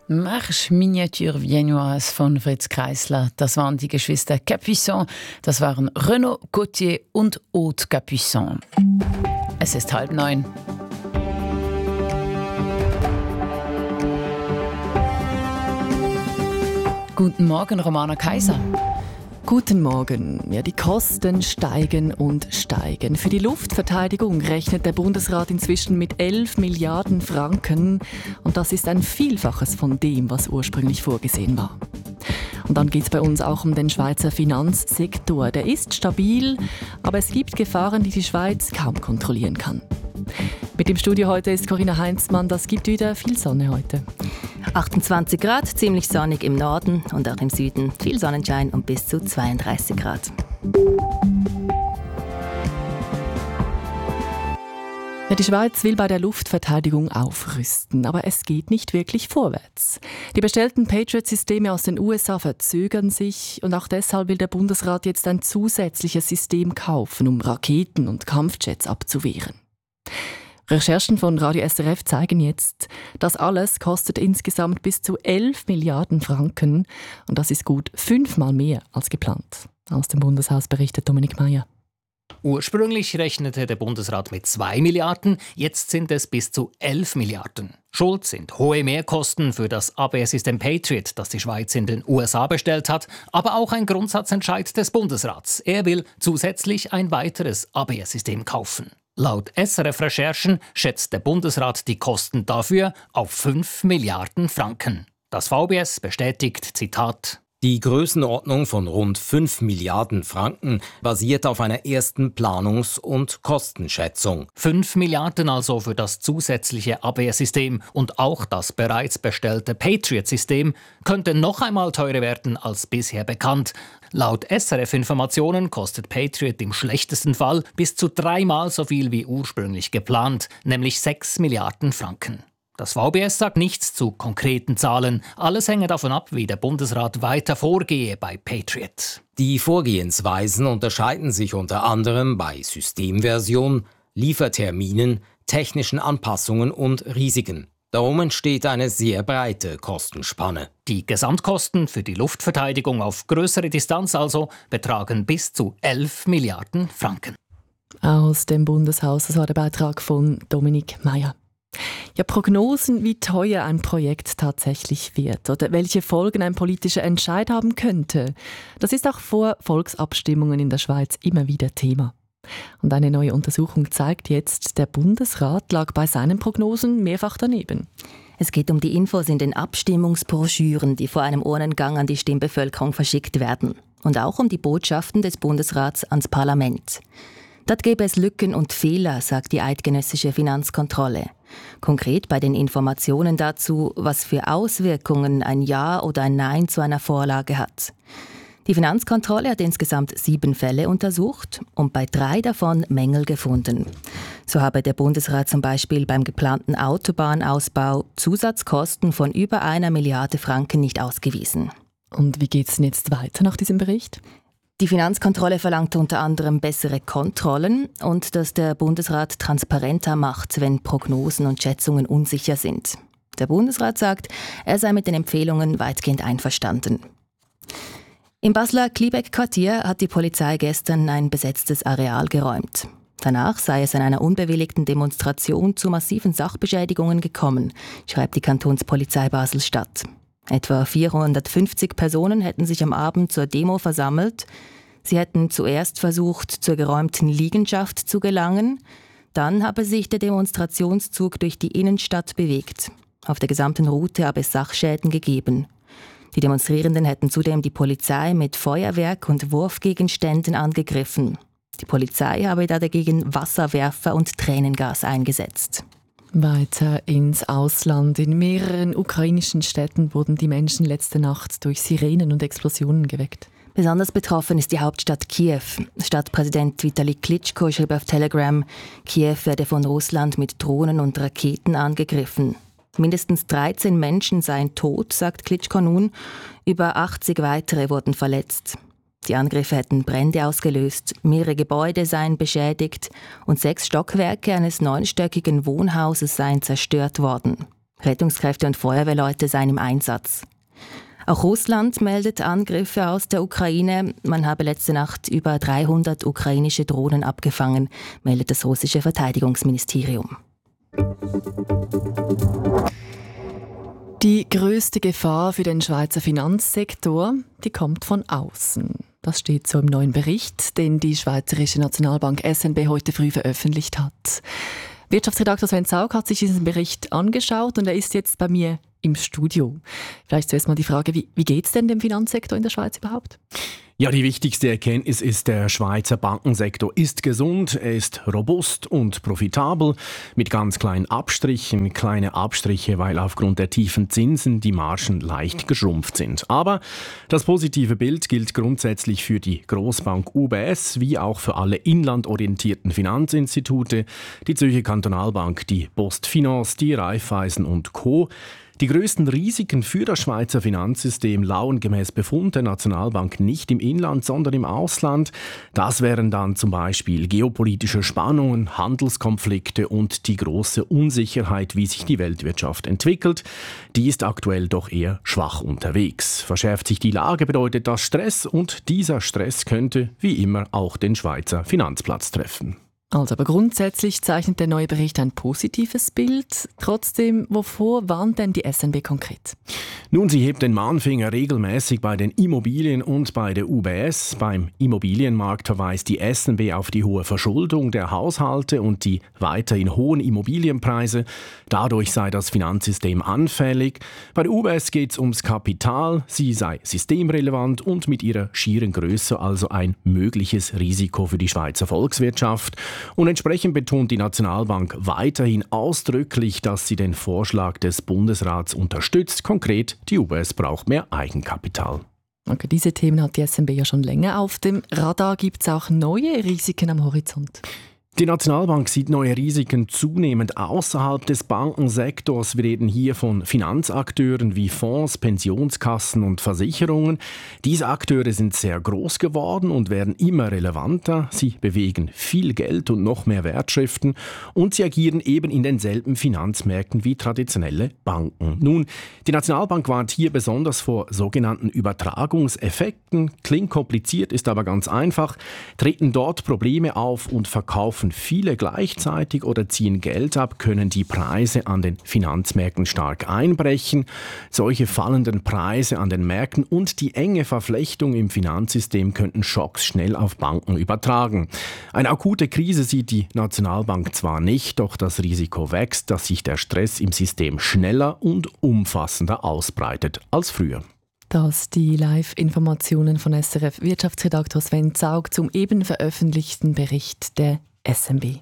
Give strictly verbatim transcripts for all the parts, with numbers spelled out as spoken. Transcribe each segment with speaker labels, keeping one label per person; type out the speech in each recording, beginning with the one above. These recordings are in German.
Speaker 1: Marche Miniature Viennoise von Fritz Kreisler. Das waren die Geschwister Capuçon. Das waren Renaud Gauthier und Aude Capuçon. Es ist halb neun. Guten Morgen, Romana Kaiser.
Speaker 2: Guten Morgen. Ja, die Kosten steigen und steigen. Für die Luftverteidigung rechnet der Bundesrat inzwischen mit elf Milliarden Franken. Und das ist ein Vielfaches von dem, was ursprünglich vorgesehen war. Und dann geht es bei uns auch um den Schweizer Finanzsektor. Der ist stabil, aber es gibt Gefahren, die die Schweiz kaum kontrollieren kann. Mit dem Studio heute ist Corinna Heinzmann. Das gibt wieder viel Sonne heute.
Speaker 3: achtundzwanzig Grad, ziemlich sonnig im Norden und auch im Süden. Viel Sonnenschein und bis zu zweiunddreißig Grad.
Speaker 2: Ja, die Schweiz will bei der Luftverteidigung aufrüsten, aber es geht nicht wirklich vorwärts. Die bestellten Patriot-Systeme aus den U S A verzögern sich und auch deshalb will der Bundesrat jetzt ein zusätzliches System kaufen, um Raketen und Kampfjets abzuwehren. Recherchen von Radio S R F zeigen jetzt, das alles kostet insgesamt bis zu elf Milliarden Franken. Und das ist gut fünfmal mehr als geplant. Aus dem Bundeshaus berichtet Dominik Meier.
Speaker 4: Ursprünglich rechnete der Bundesrat mit zwei Milliarden, jetzt sind es bis zu elf Milliarden. Schuld sind hohe Mehrkosten für das Abwehrsystem Patriot, das die Schweiz in den U S A bestellt hat, aber auch ein Grundsatzentscheid des Bundesrats. Er will zusätzlich ein weiteres Abwehrsystem kaufen. Laut S R F-Recherchen schätzt der Bundesrat die Kosten dafür auf fünf Milliarden Franken. Das V B S bestätigt, Zitat:
Speaker 5: Die Größenordnung von rund fünf Milliarden Franken basiert auf einer ersten Planungs- und Kostenschätzung.
Speaker 4: fünf Milliarden also für das zusätzliche Abwehrsystem und auch das bereits bestellte Patriot-System könnte noch einmal teurer werden als bisher bekannt. Laut S R F-Informationen kostet Patriot im schlechtesten Fall bis zu dreimal so viel wie ursprünglich geplant, nämlich sechs Milliarden Franken. Das V B S sagt nichts zu konkreten Zahlen. Alles hänge davon ab, wie der Bundesrat weiter vorgehe bei Patriot.
Speaker 5: Die Vorgehensweisen unterscheiden sich unter anderem bei Systemversion, Lieferterminen, technischen Anpassungen und Risiken. Darum entsteht eine sehr breite Kostenspanne.
Speaker 4: Die Gesamtkosten für die Luftverteidigung auf größere Distanz also betragen bis zu elf Milliarden Franken.
Speaker 2: Aus dem Bundeshaus, das war der Beitrag von Dominik Meier. Ja, Prognosen, wie teuer ein Projekt tatsächlich wird oder welche Folgen ein politischer Entscheid haben könnte, das ist auch vor Volksabstimmungen in der Schweiz immer wieder Thema. Und eine neue Untersuchung zeigt jetzt, der Bundesrat lag bei seinen Prognosen mehrfach daneben.
Speaker 3: Es geht um die Infos in den Abstimmungsbroschüren, die vor einem Urnengang an die Stimmbevölkerung verschickt werden. Und auch um die Botschaften des Bundesrats ans Parlament. Dort gäbe es Lücken und Fehler, sagt die eidgenössische Finanzkontrolle. Konkret bei den Informationen dazu, was für Auswirkungen ein Ja oder ein Nein zu einer Vorlage hat. Die Finanzkontrolle hat insgesamt sieben Fälle untersucht und bei drei davon Mängel gefunden. So habe der Bundesrat zum Beispiel beim geplanten Autobahnausbau Zusatzkosten von über einer Milliarde Franken nicht ausgewiesen.
Speaker 2: Und wie geht es denn jetzt weiter nach diesem Bericht?
Speaker 3: Die Finanzkontrolle verlangt unter anderem bessere Kontrollen und dass der Bundesrat transparenter macht, wenn Prognosen und Schätzungen unsicher sind. Der Bundesrat sagt, er sei mit den Empfehlungen weitgehend einverstanden. Im Basler Kliebeck-Quartier hat die Polizei gestern ein besetztes Areal geräumt. Danach sei es an einer unbewilligten Demonstration zu massiven Sachbeschädigungen gekommen, schreibt die Kantonspolizei Basel-Stadt. Etwa vierhundertfünfzig Personen hätten sich am Abend zur Demo versammelt. Sie hätten zuerst versucht, zur geräumten Liegenschaft zu gelangen. Dann habe sich der Demonstrationszug durch die Innenstadt bewegt. Auf der gesamten Route habe es Sachschäden gegeben. Die Demonstrierenden hätten zudem die Polizei mit Feuerwerk und Wurfgegenständen angegriffen. Die Polizei habe da dagegen Wasserwerfer und Tränengas eingesetzt.
Speaker 2: Weiter ins Ausland. In mehreren ukrainischen Städten wurden die Menschen letzte Nacht durch Sirenen und Explosionen geweckt.
Speaker 3: Besonders betroffen ist die Hauptstadt Kiew. Stadtpräsident Vitali Klitschko schrieb auf Telegram, Kiew werde von Russland mit Drohnen und Raketen angegriffen. Mindestens dreizehn Menschen seien tot, sagt Klitschko nun. Über achtzig weitere wurden verletzt. Die Angriffe hätten Brände ausgelöst, mehrere Gebäude seien beschädigt und sechs Stockwerke eines neunstöckigen Wohnhauses seien zerstört worden. Rettungskräfte und Feuerwehrleute seien im Einsatz. Auch Russland meldet Angriffe aus der Ukraine. Man habe letzte Nacht über dreihundert ukrainische Drohnen abgefangen, meldet das russische Verteidigungsministerium.
Speaker 2: Die grösste Gefahr für den Schweizer Finanzsektor, die kommt von außen. Das steht so im neuen Bericht, den die Schweizerische Nationalbank S N B heute früh veröffentlicht hat. Wirtschaftsredaktor Sven Zaug hat sich diesen Bericht angeschaut und er ist jetzt bei mir im Studio. Vielleicht zuerst mal die Frage, wie, wie geht es denn dem Finanzsektor in der Schweiz überhaupt?
Speaker 6: Ja, die wichtigste Erkenntnis ist, der Schweizer Bankensektor ist gesund, er ist robust und profitabel, mit ganz kleinen Abstrichen, kleine Abstriche, weil aufgrund der tiefen Zinsen die Margen leicht geschrumpft sind. Aber das positive Bild gilt grundsätzlich für die Grossbank U B S, wie auch für alle inlandorientierten Finanzinstitute, die Zürcher Kantonalbank, die PostFinance, die Raiffeisen und Co. Die größten Risiken für das Schweizer Finanzsystem lauern gemäß Befund der Nationalbank nicht im Inland, sondern im Ausland. Das wären dann zum Beispiel geopolitische Spannungen, Handelskonflikte und die große Unsicherheit, wie sich die Weltwirtschaft entwickelt. Die ist aktuell doch eher schwach unterwegs. Verschärft sich die Lage, bedeutet das Stress und dieser Stress könnte wie immer auch den Schweizer Finanzplatz treffen.
Speaker 2: Also, aber grundsätzlich zeichnet der neue Bericht ein positives Bild. Trotzdem, wovor warnt denn die S N B konkret?
Speaker 6: Nun, sie hebt den Mahnfinger regelmäßig bei den Immobilien und bei der U B S. Beim Immobilienmarkt verweist die S N B auf die hohe Verschuldung der Haushalte und die weiterhin hohen Immobilienpreise. Dadurch sei das Finanzsystem anfällig. Bei der U B S geht es ums Kapital. Sie sei systemrelevant und mit ihrer schieren Größe also ein mögliches Risiko für die Schweizer Volkswirtschaft. Und entsprechend betont die Nationalbank weiterhin ausdrücklich, dass sie den Vorschlag des Bundesrats unterstützt. Konkret, die U B S braucht mehr Eigenkapital.
Speaker 2: Okay, diese Themen hat die S N B ja schon länger auf dem Radar. Gibt es auch neue Risiken am Horizont?
Speaker 6: Die Nationalbank sieht neue Risiken zunehmend außerhalb des Bankensektors. Wir reden hier von Finanzakteuren wie Fonds, Pensionskassen und Versicherungen. Diese Akteure sind sehr groß geworden und werden immer relevanter. Sie bewegen viel Geld und noch mehr Wertschriften und sie agieren eben in denselben Finanzmärkten wie traditionelle Banken. Nun, die Nationalbank warnt hier besonders vor sogenannten Übertragungseffekten. Klingt kompliziert, ist aber ganz einfach. Treten dort Probleme auf und verkaufen viele gleichzeitig oder ziehen Geld ab, können die Preise an den Finanzmärkten stark einbrechen. Solche fallenden Preise an den Märkten und die enge Verflechtung im Finanzsystem könnten Schocks schnell auf Banken übertragen. Eine akute Krise sieht die Nationalbank zwar nicht, doch das Risiko wächst, dass sich der Stress im System schneller und umfassender ausbreitet als früher.
Speaker 2: Das die Live-Informationen von S R F-Wirtschaftsredaktor Sven Zaug zum eben veröffentlichten Bericht der S N B.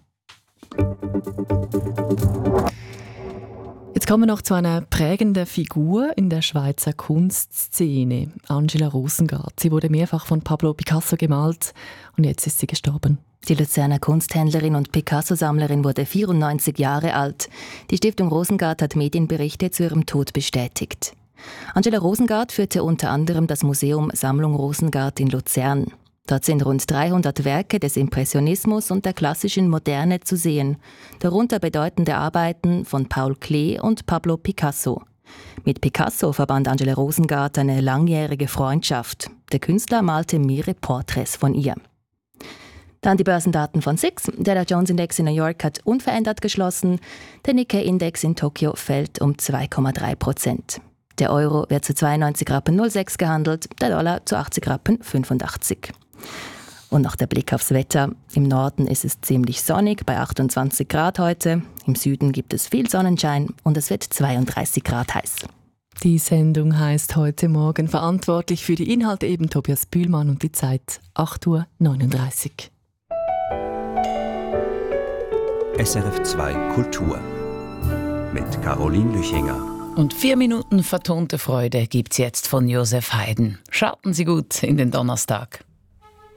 Speaker 2: Jetzt kommen wir noch zu einer prägenden Figur in der Schweizer Kunstszene, Angela Rosengart. Sie wurde mehrfach von Pablo Picasso gemalt und jetzt ist sie gestorben.
Speaker 3: Die Luzerner Kunsthändlerin und Picasso-Sammlerin wurde vierundneunzig Jahre alt. Die Stiftung Rosengart hat Medienberichte zu ihrem Tod bestätigt. Angela Rosengart führte unter anderem das Museum Sammlung Rosengart in Luzern. Dort sind rund dreihundert Werke des Impressionismus und der klassischen Moderne zu sehen, darunter bedeutende Arbeiten von Paul Klee und Pablo Picasso. Mit Picasso verband Angela Rosengart eine langjährige Freundschaft. Der Künstler malte mehrere Porträts von ihr. Dann die Börsendaten von S I X. Der Dow Jones Index in New York hat unverändert geschlossen. Der Nikkei-Index in Tokio fällt um zwei Komma drei Prozent. Der Euro wird zu zweiundneunzig Rappen null sechs gehandelt, der Dollar zu achtzig Rappen fünfundachtzig. Und noch der Blick aufs Wetter. Im Norden ist es ziemlich sonnig, bei achtundzwanzig Grad heute. Im Süden gibt es viel Sonnenschein und es wird zweiunddreißig Grad heiß.
Speaker 2: Die Sendung heisst heute Morgen. Verantwortlich für die Inhalte eben Tobias Bühlmann und die Zeit acht Uhr neununddreißig.
Speaker 7: S R F zwei Kultur mit Caroline Lüchinger.
Speaker 1: Und vier Minuten vertonte Freude gibt's jetzt von Josef Haydn. Starten Sie gut in den Donnerstag.